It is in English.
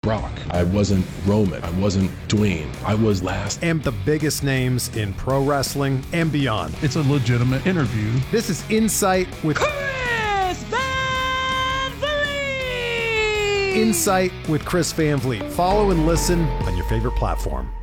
Brock. I wasn't Roman. I wasn't Dwayne. I was last. And the biggest names in pro wrestling and beyond. It's a legitimate interview. This is Insight with Chris Van Vliet! Insight with Chris Van Vliet. Follow and listen on your favorite platform.